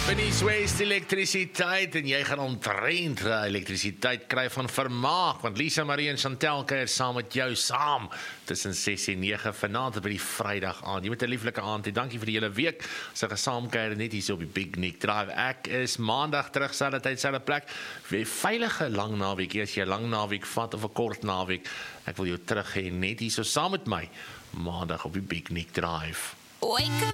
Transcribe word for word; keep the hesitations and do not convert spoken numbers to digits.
Finish West elektrisiteit en jy gaan omtrent elektrisiteit kry van Vermaak, want Lisa Marie en Chantel kuier saam met jou saam tussen ses en nege vanaand by die Vrydag aand. Jy moet 'n lieflike aand hê. Dankie vir die hele week. Se gesaamkuier net hier op die Big Nick Drive. Ek is maandag terug selfde tyd selfde plek. Vir veilige lang naweek, as jy 'n lang naweek vat of 'n kort naweek. Ek wil jou terug hê net hier so saam met my maandag op die Big Nick Drive. Wake up.